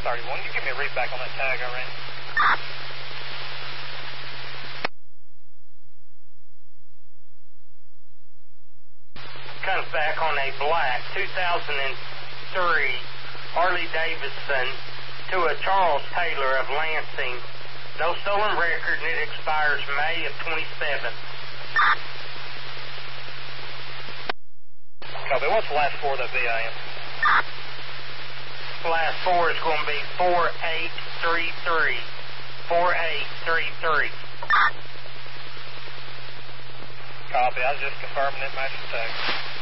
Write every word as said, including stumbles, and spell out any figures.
thirty-one. You give me a read back on that tag I ran. Comes back on a black two thousand three Harley Davidson to a Charles Taylor of Lansing. No stolen record, and it expires May of twenty-seven. Copy. What's the last four of that V I N? Last four is going to be four eight three three. four eight three three. Copy. I was just confirming it matches tag.